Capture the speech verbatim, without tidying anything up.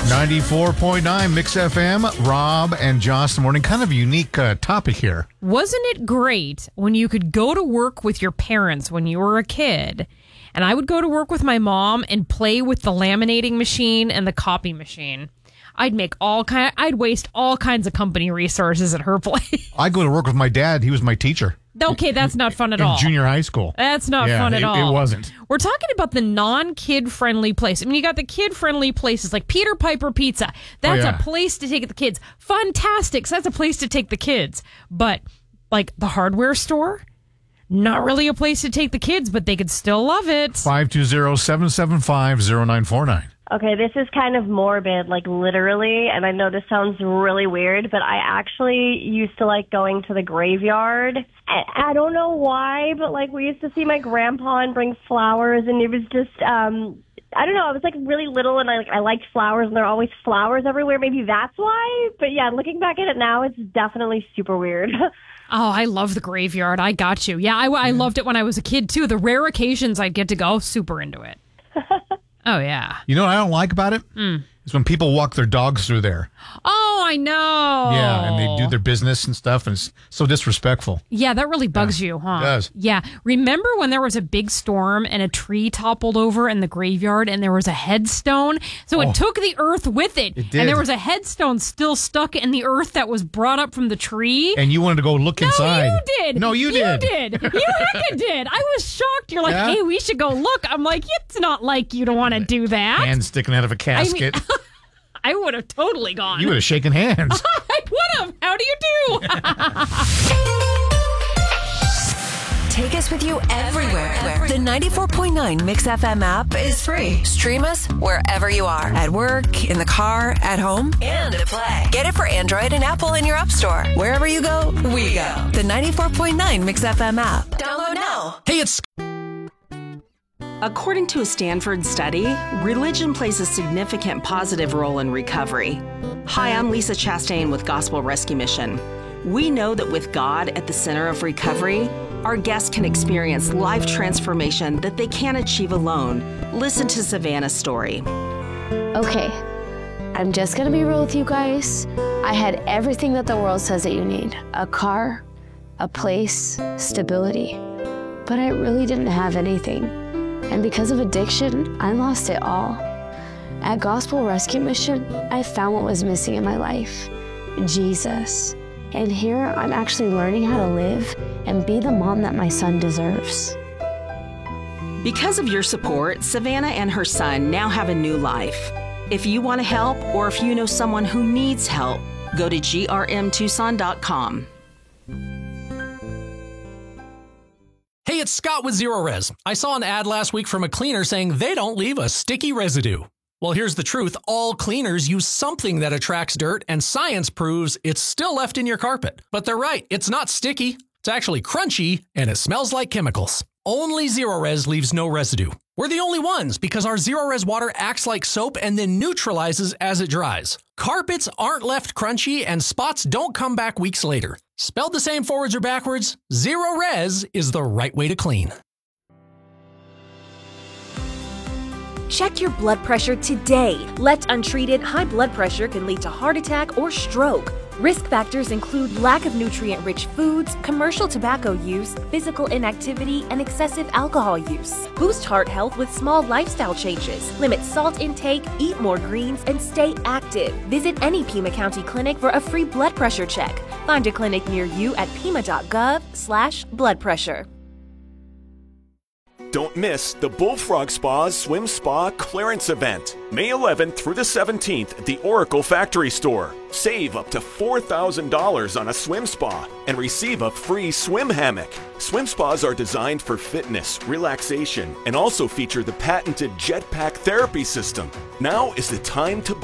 ninety-four point nine Mix F M, Rob and Joss in the morning. Kind of a unique uh, topic here. Wasn't it great when you could go to work with your parents when you were a kid? And I would go to work with my mom and play with the laminating machine and the copy machine. I'd make all kind. I'd waste all kinds of company resources at her place. I go to work with my dad. He was my teacher. Okay, that's not fun at in all. Junior high school. That's not yeah, fun at it, all. It wasn't. We're talking about the non-kid friendly place. I mean, you got the kid friendly places like Peter Piper Pizza. That's oh, yeah. a place to take the kids. Funtastic. That's a place to take the kids. But like the hardware store, not really a place to take the kids, but they could still love it. five two zero, seven seven five, zero nine four nine. Okay, this is kind of morbid, like literally, and I know this sounds really weird, but I actually used to like going to the graveyard. I, I don't know why, but like we used to see my grandpa and bring flowers, and it was just, um, I don't know, I was like really little, and I like I liked flowers, and there are always flowers everywhere. Maybe that's why, but yeah, looking back at it now, it's definitely super weird. Oh, I love the graveyard. I got you. Yeah, I, I loved it when I was a kid, too. The rare occasions I'd get to go, super into it. Oh, yeah. You know what I don't like about it? Mm. Is when people walk their dogs through there. Oh, I know. Yeah, and they do their business and stuff, and it's so disrespectful. Yeah, that really bugs yeah, you, huh? It does. Yeah. Remember when there was a big storm and a tree toppled over in the graveyard and there was a headstone? So oh, it took the earth with it. It did. And there was a headstone still stuck in the earth that was brought up from the tree. And you wanted to go look no, inside. No, you did. No, you did. You did. You heckin' did. I was shocked. You're like, yeah? hey, we should go look. I'm like, it's not like you don't want to do that. Hand sticking out of a casket. I mean, I would have totally gone. You would have shaken hands. I would have. How do you do? Take us with you everywhere. The ninety-four point nine Mix F M app is free. Stream us wherever you are. At work, in the car, at home, and at play. Get it for Android and Apple in your app store. Wherever you go, we go. The ninety-four point nine Mix F M app. Download now. Hey, it's... According to a Stanford study, religion plays a significant positive role in recovery. Hi, I'm Lisa Chastain with Gospel Rescue Mission. We know that with God at the center of recovery, our guests can experience life transformation that they can't achieve alone. Listen to Savannah's story. Okay, I'm just gonna be real with you guys. I had everything that the world says that you need. A car, a place, stability. But I really didn't have anything. And because of addiction, I lost it all. At Gospel Rescue Mission, I found what was missing in my life, Jesus. And here I'm actually learning how to live and be the mom that my son deserves. Because of your support, Savannah and her son now have a new life. If you want to help or if you know someone who needs help, go to G R M Tucson dot com. Hey, it's Scott with Zero Res. I saw an ad last week from a cleaner saying they don't leave a sticky residue. Well, here's the truth. All cleaners use something that attracts dirt, and science proves it's still left in your carpet. But they're right. It's not sticky. It's actually crunchy, and it smells like chemicals. Only Zero Res leaves no residue. We're the only ones because our Zero Res water acts like soap and then neutralizes as it dries. Carpets aren't left crunchy, and spots don't come back weeks later. Spelled the same forwards or backwards, Zero Res is the right way to clean. Check your blood pressure today. Left untreated, high blood pressure can lead to heart attack or stroke. Risk factors include lack of nutrient-rich foods, commercial tobacco use, physical inactivity, and excessive alcohol use. Boost heart health with small lifestyle changes. Limit salt intake, eat more greens, and stay active. Visit any Pima County clinic for a free blood pressure check. Find a clinic near you at pima dot gov slash blood pressure. Don't miss the Bullfrog Spa's Swim Spa Clearance Event, May eleventh through the seventeenth at the Oracle Factory Store. Save up to four thousand dollars on a swim spa and receive a free swim hammock. Swim spas are designed for fitness, relaxation, and also feature the patented Jetpack therapy system. Now is the time to